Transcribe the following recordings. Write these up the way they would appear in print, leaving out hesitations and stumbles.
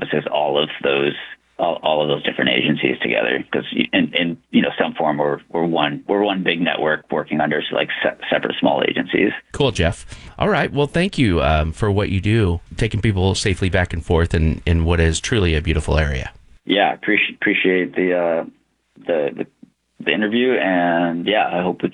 encompasses all of those different agencies together, because in some form we're one big network working under separate small agencies. Cool, Jeff. All right. Well, thank you for what you do, taking people safely back and forth in what is truly a beautiful area. Yeah, appreciate the interview, and yeah, I hope we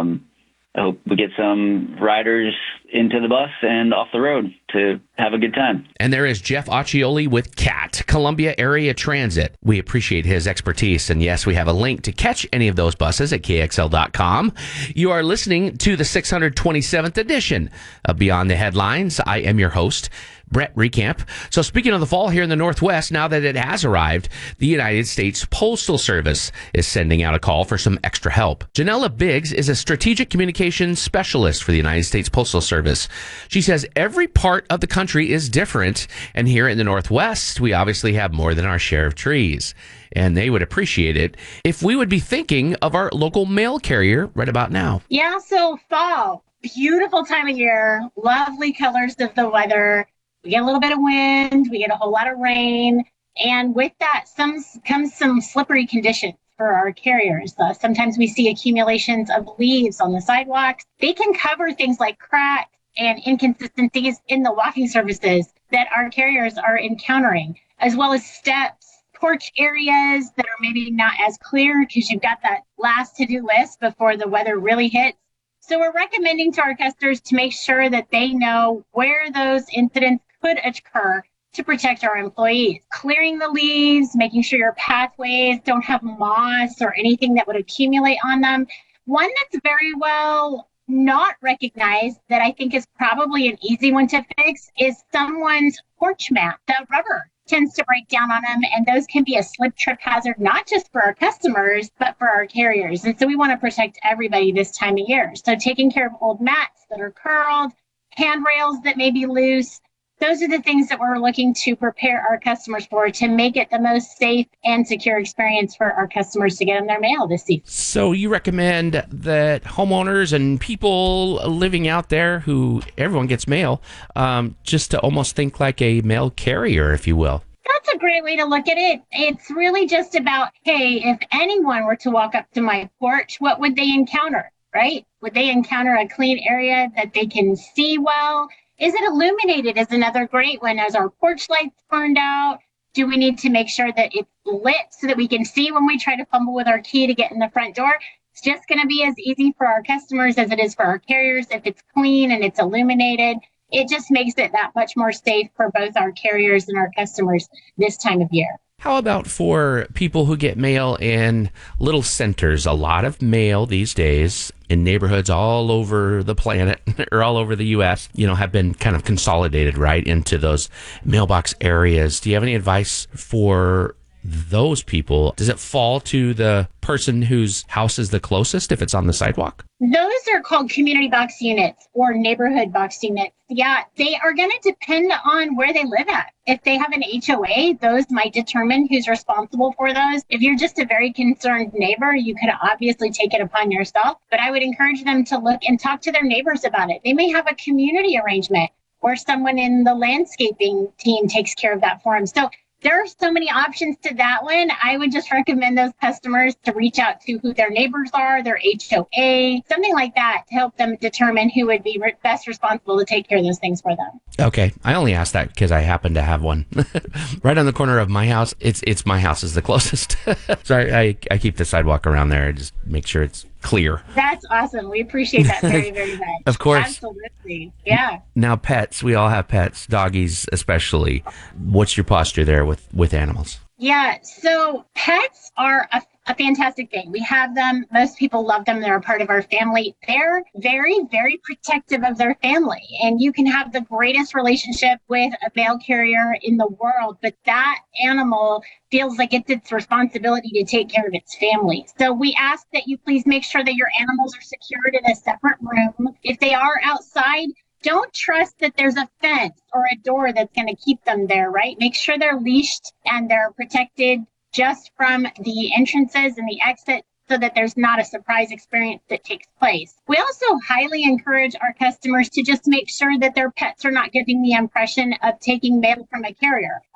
get some riders into the bus and off the road to have a good time. And there is Jeff Accioli with CAT, Columbia Area Transit. We appreciate his expertise. And yes, we have a link to catch any of those buses at KXL.com. You are listening to the 627th edition of Beyond the Headlines. I am your host, Brett Recamp. So speaking of the fall here in the Northwest, now that it has arrived, the United States Postal Service is sending out a call for some extra help. Janella Biggs is a strategic communications specialist for the United States Postal Service. She says every part of the country is different, and here in the Northwest, we obviously have more than our share of trees. And they would appreciate it if we would be thinking of our local mail carrier right about now. Yeah, so fall, beautiful time of year, lovely colors of the weather. We get a little bit of wind, we get a whole lot of rain, and with that comes some slippery conditions for our carriers. Sometimes we see accumulations of leaves on the sidewalks. They can cover things like cracks and inconsistencies in the walking surfaces that our carriers are encountering, as well as steps, porch areas that are maybe not as clear because you've got that last to-do list before the weather really hits. So we're recommending to our customers to make sure that they know where those incidents could occur to protect our employees. Clearing the leaves, making sure your pathways don't have moss or anything that would accumulate on them. One that's very well not recognized that I think is probably an easy one to fix is someone's porch mat. The rubber tends to break down on them, and those can be a slip trip hazard, not just for our customers, but for our carriers. And so we want to protect everybody this time of year. So taking care of old mats that are curled, handrails that may be loose, those are the things that we're looking to prepare our customers for to make it the most safe and secure experience for our customers to get in their mail this season. So you recommend that homeowners and people living out there who everyone gets mail, just to almost think like a mail carrier, if you will. That's a great way to look at it. It's really just about, hey, if anyone were to walk up to my porch, what would they encounter, right? Would they encounter a clean area that they can see well? Is it illuminated is another great one. As our porch lights burned out, do we need to make sure that it's lit so that we can see when we try to fumble with our key to get in the front door? It's just going to be as easy for our customers as it is for our carriers. If it's clean and it's illuminated, it just makes it that much more safe for both our carriers and our customers this time of year. How about for people who get mail in little centers? A lot of mail these days in neighborhoods all over the planet or all over the U.S., have been kind of consolidated right into those mailbox areas. Do you have any advice for those people? Does it fall to the person whose house is the closest if it's on the sidewalk? Those are called community box units or neighborhood box units. Yeah, they are going to depend on where they live at. If they have an HOA, those might determine who's responsible for those. If you're just a very concerned neighbor, you could obviously take it upon yourself. But I would encourage them to look and talk to their neighbors about it. They may have a community arrangement where someone in the landscaping team takes care of that for them. So there are so many options to that one. I would just recommend those customers to reach out to who their neighbors are, their HOA, something like that to help them determine who would be best responsible to take care of those things for them. Okay. I only asked that because I happen to have one right on the corner of my house. It's my house is the closest. So I keep the sidewalk around there. I just make sure it's clear. That's awesome. We appreciate that very, very much. Of course. Absolutely. Yeah. Now, pets, we all have pets, doggies especially. What's your posture there with animals? Yeah. So pets are a fantastic thing. We have them. Most people love them. They're a part of our family. They're very, very protective of their family. And you can have the greatest relationship with a mail carrier in the world, but that animal feels like it's its responsibility to take care of its family. So we ask that you please make sure that your animals are secured in a separate room. If they are outside, don't trust that there's a fence or a door that's going to keep them there, right? Make sure they're leashed and they're protected just from the entrances and the exit so that there's not a surprise experience that takes place. We also highly encourage our customers to just make sure that their pets are not giving the impression of taking mail from a carrier. A customer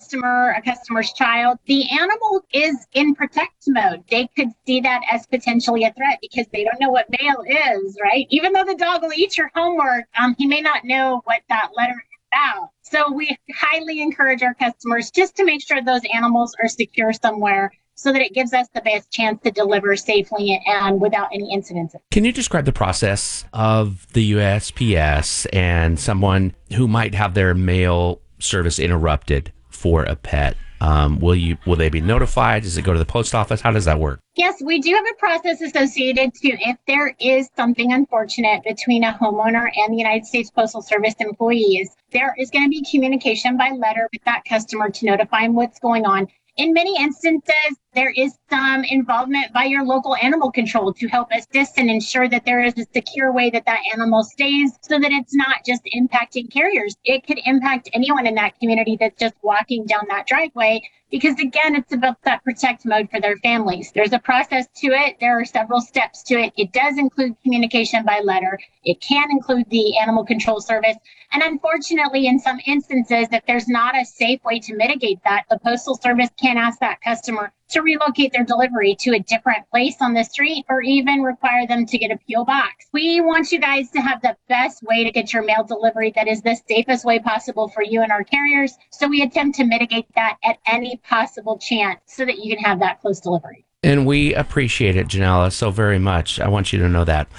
a customer's child, the animal is in protect mode. They could see that as potentially a threat because they don't know what mail is, right? Even though the dog will eat your homework, he may not know what that letter is about. So we highly encourage our customers just to make sure those animals are secure somewhere so that it gives us the best chance to deliver safely and without any incidents. Can you describe the process of the USPS and someone who might have their mail service interrupted for a pet? Will they be notified? Does it go to the post office? How does that work? Yes, we do have a process associated to if there is something unfortunate between a homeowner and the United States Postal Service employees, there is going to be communication by letter with that customer to notify them what's going on. In many instances, there is some involvement by your local animal control to help assist and ensure that there is a secure way that that animal stays so that it's not just impacting carriers. It could impact anyone in that community that's just walking down that driveway because, again, it's about that protect mode for their families. There's a process to it. There are several steps to it. It does include communication by letter. It can include the animal control service. And unfortunately, in some instances, if there's not a safe way to mitigate that, the Postal Service can ask that customer to relocate their delivery to a different place on the street or even require them to get a P.O. box. We want you guys to have the best way to get your mail delivery that is the safest way possible for you and our carriers. So we attempt to mitigate that at any possible chance so that you can have that close delivery. And we appreciate it, Janella, so very much. I want you to know that.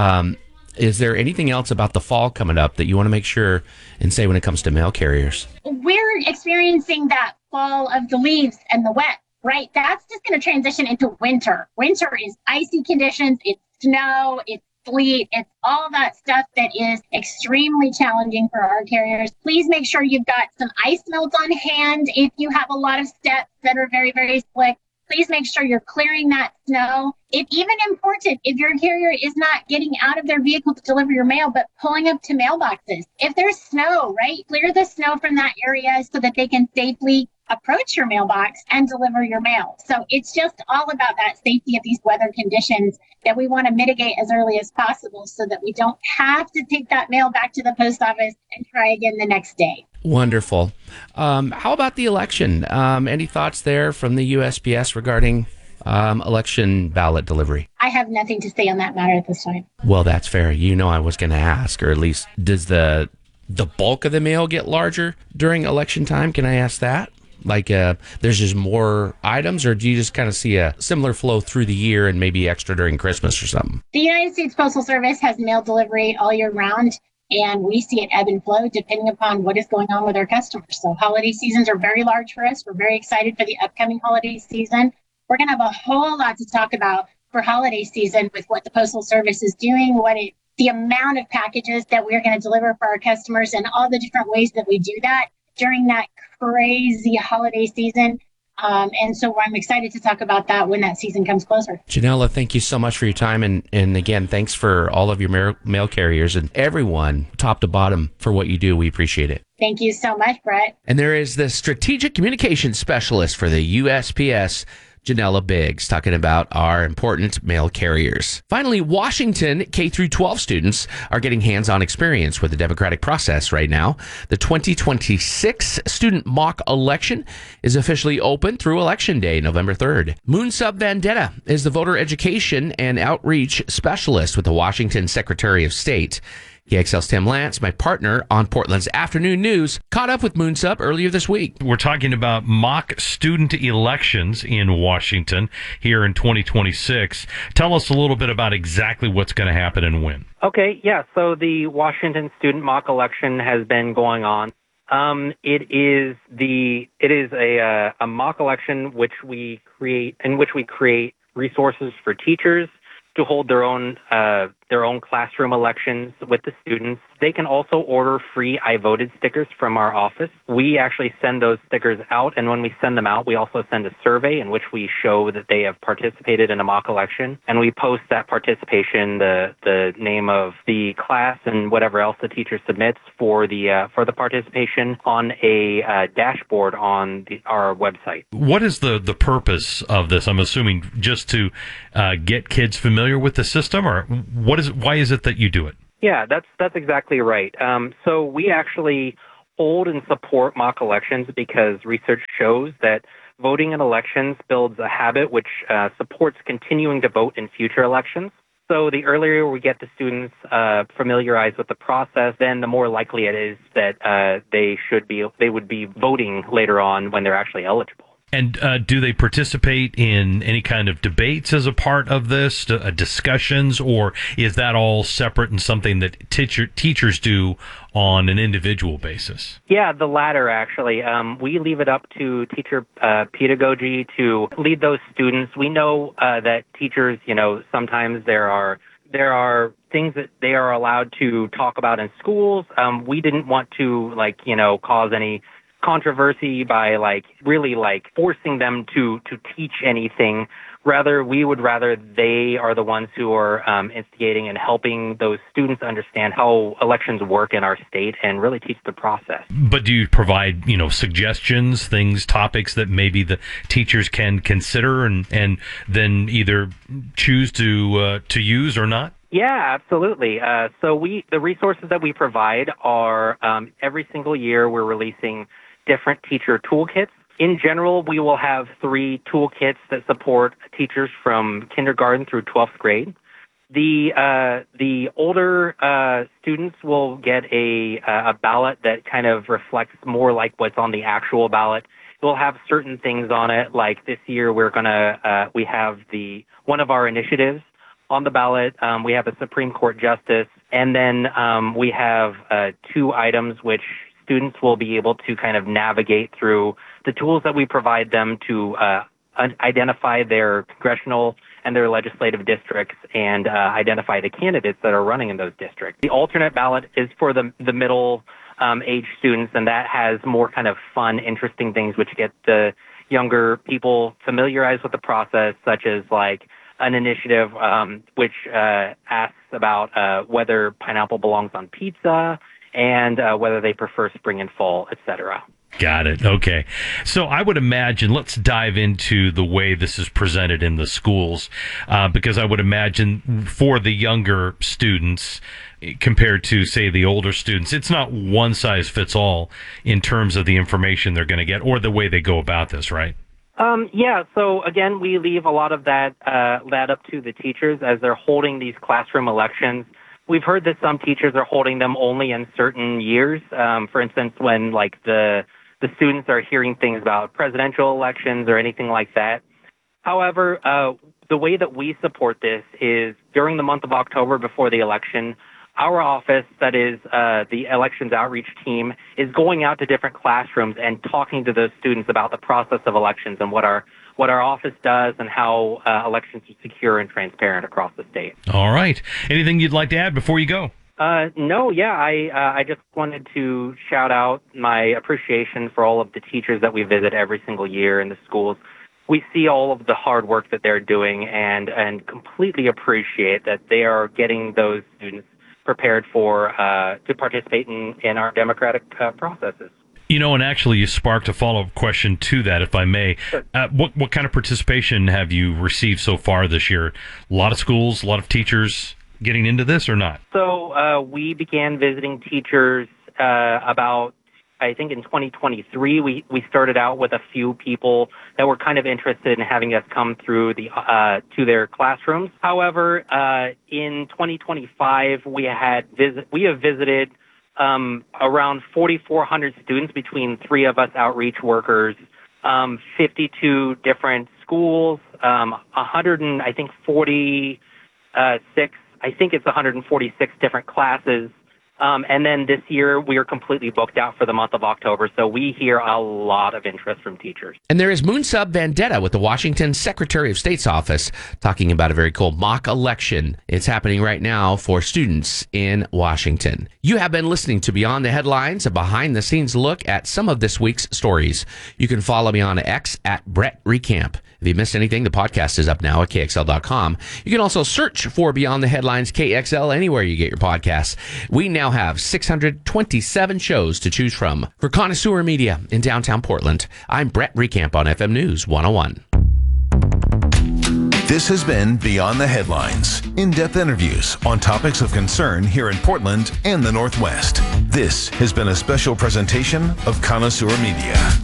Is there anything else about the fall coming up that you want to make sure and say when it comes to mail carriers? We're experiencing that fall of the leaves and the wet, right? That's just going to transition into winter. Winter is icy conditions, it's snow, it's sleet, it's all that stuff that is extremely challenging for our carriers. Please make sure you've got some ice melt on hand. If you have a lot of steps that are very, very slick, please make sure you're clearing that snow. If even important, if your carrier is not getting out of their vehicle to deliver your mail, but pulling up to mailboxes. If there's snow, right, clear the snow from that area so that they can safely approach your mailbox and deliver your mail. So it's just all about that safety of these weather conditions that we want to mitigate as early as possible so that we don't have to take that mail back to the post office and try again the next day. Wonderful. How about the election? Any thoughts there from the USPS regarding election ballot delivery? I have nothing to say on that matter at this time. Well, that's fair. You know I was going to ask, or at least does the bulk of the mail get larger during election time? Can I ask that? Like there's just more items, or do you just kind of see a similar flow through the year and maybe extra during Christmas or something? The United States Postal Service has mail delivery all year round, and we see it ebb and flow depending upon what is going on with our customers. So holiday seasons are very large for us. We're very excited for the upcoming holiday season. We're going to have a whole lot to talk about for holiday season with what the Postal Service is doing, the amount of packages that we're going to deliver for our customers, and all the different ways that we do that during that crazy holiday season. And so I'm excited to talk about that when that season comes closer. Janella, thank you so much for your time. And again, thanks for all of your mail carriers and everyone, top to bottom, for what you do. We appreciate it. Thank you so much, Brett. And there is the strategic communications specialist for the USPS, Janella Biggs, talking about our important mail carriers. Finally, Washington K through 12 students are getting hands-on experience with the democratic process right now. The 2026 student mock election is officially open through Election Day, November 3rd. Moonsub Vendetta is the voter education and outreach specialist with the Washington Secretary of State. KXL's Tim Lance, my partner on Portland's Afternoon News, caught up with Moonsub earlier this week. We're talking about mock student elections in Washington here in 2026. Tell us a little bit about exactly what's going to happen and when. Okay, yeah. So the Washington student mock election has been going on. It is a mock election in which we create resources for teachers to hold their own classroom elections with the students. They can also order free I voted stickers from our office. We actually send those stickers out, and when we send them out, we also send a survey in which we show that they have participated in a mock election, and we post that participation, the name of the class and whatever else the teacher submits for the participation on a dashboard on our website. What is the purpose of this? I'm assuming just to get kids familiar with the system, or why is it that you do it? Yeah, that's exactly right. So we actually hold and support mock elections because research shows that voting in elections builds a habit which supports continuing to vote in future elections. So the earlier we get the students familiarized with the process, then the more likely it is that they would be voting later on when they're actually eligible. And do they participate in any kind of debates as a part of this, discussions, or is that all separate and something that teachers do on an individual basis? Yeah, the latter, actually. We leave it up to teacher pedagogy to lead those students. We know that teachers, sometimes there are things that they are allowed to talk about in schools. We didn't want to, cause any controversy by really forcing them to teach anything. Rather, we would rather they are the ones who are instigating and helping those students understand how elections work in our state and really teach the process. But do you provide, suggestions, topics that maybe the teachers can consider and then either choose to use or not? Yeah, absolutely. So the resources that we provide are every single year we're releasing different teacher toolkits. In general, we will have 3 toolkits that support teachers from kindergarten through 12th grade. The older students will get a ballot that kind of reflects more like what's on the actual ballot. We'll have certain things on it, like this year we have one of our initiatives on the ballot. We have a Supreme Court justice, and then we have 2 items which students will be able to kind of navigate through the tools that we provide them to identify their congressional and their legislative districts and identify the candidates that are running in those districts. The alternate ballot is for the middle age students, and that has more kind of fun, interesting things which get the younger people familiarized with the process, such as an initiative which asks about whether pineapple belongs on pizza and whether they prefer spring and fall, etc. Got it. Okay. So I would imagine, let's dive into the way this is presented in the schools, because I would imagine for the younger students compared to, say, the older students, it's not one size fits all in terms of the information they're going to get or the way they go about this, right? Yeah. So again, we leave a lot of that up to the teachers as they're holding these classroom elections. We've heard that some teachers are holding them only in certain years. For instance, when the students are hearing things about presidential elections or anything like that. However, the way that we support this is during the month of October before the election, our office, that is the elections outreach team, is going out to different classrooms and talking to those students about the process of elections and what our office does and how elections are secure and transparent across the state. All right. Anything you'd like to add before you go? No, yeah. I just wanted to shout out my appreciation for all of the teachers that we visit every single year in the schools. We see all of the hard work that they're doing and completely appreciate that they are getting those students prepared for to participate in our democratic processes. And actually you sparked a follow-up question to that, if I may. Sure. What kind of participation have you received so far this year? A lot of schools, a lot of teachers getting into this or not? So we began visiting teachers about, I think in 2023. We started out with a few people that were kind of interested in having us come through to their classrooms. However, in 2025, we have visited around 4,400 students between 3 of us outreach workers, 52 different schools, 146 different classes. And then this year, we are completely booked out for the month of October, so we hear a lot of interest from teachers. And there is Moonsub Vendetta with the Washington Secretary of State's office talking about a very cool mock election. It's happening right now for students in Washington. You have been listening to Beyond the Headlines, a behind-the-scenes look at some of this week's stories. You can follow me on X at Brett Recamp. If you missed anything, the podcast is up now at KXL.com. You can also search for Beyond the Headlines KXL anywhere you get your podcasts. We now have 627 shows to choose from. For Connoisseur Media in downtown Portland, I'm Brett Recamp on FM News 101. This has been Beyond the Headlines, in-depth interviews on topics of concern here in Portland and the Northwest. This has been a special presentation of Connoisseur Media.